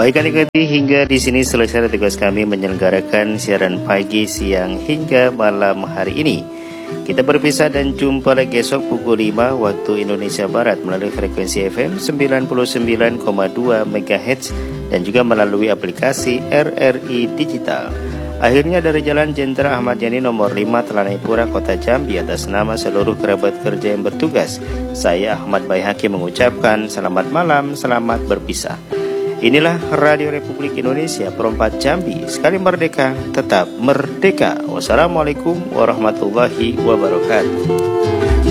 Baik adik-adik, hingga di sini selesai tugas kami menyelenggarakan siaran pagi, siang, hingga malam hari ini. Kita berpisah dan jumpa lagi esok pukul 5 waktu Indonesia Barat melalui frekuensi FM 99,2 MHz dan juga melalui aplikasi RRI Digital. Akhirnya dari Jalan Jenderal Ahmad Yani nomor 5 Telanai-Pura, Kota Jambi, atas nama seluruh kerabat kerja yang bertugas, saya Ahmad Baihaqi mengucapkan selamat malam, selamat berpisah. Inilah Radio Republik Indonesia Perempat Jambi, sekali merdeka, tetap merdeka. Wassalamualaikum warahmatullahi wabarakatuh.